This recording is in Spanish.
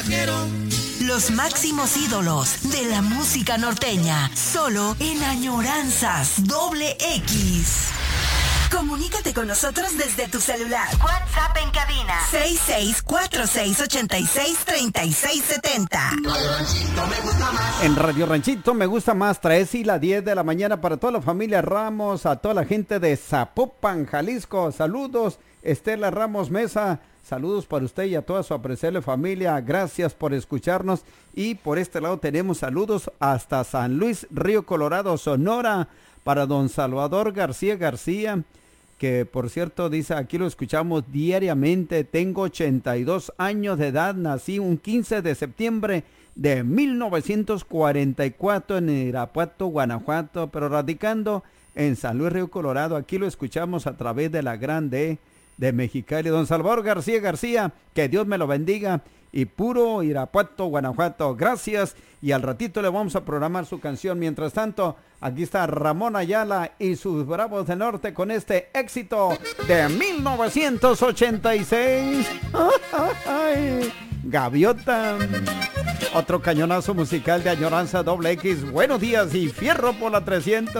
vaquero. Los máximos ídolos de la música norteña, solo en Añoranzas XX. Comunícate con nosotros desde tu celular. WhatsApp en cabina 6646863670. Radio Ranchito me gusta más. En Radio Ranchito me gusta más, 3 y las 10 de la mañana para toda la familia Ramos, a toda la gente de Zapopan, Jalisco. Saludos, Estela Ramos Mesa. Saludos para usted y a toda su apreciable familia. Gracias por escucharnos. Y por este lado tenemos saludos hasta San Luis, Río Colorado, Sonora, para don Salvador García, que por cierto dice, aquí lo escuchamos diariamente. Tengo 82 años de edad, nací un 15 de septiembre de 1944 en Irapuato, Guanajuato, pero radicando en San Luis, Río Colorado. Aquí lo escuchamos a través de la Grande de Mexicali. Don Salvador García, que Dios me lo bendiga, y puro Irapuato, Guanajuato. Gracias, y al ratito le vamos a programar su canción. Mientras tanto, aquí está Ramón Ayala y sus Bravos del Norte con este éxito de 1986. ¡Ay! Gaviota. Otro cañonazo musical de Añoranza XX. Buenos días y fierro por la 300.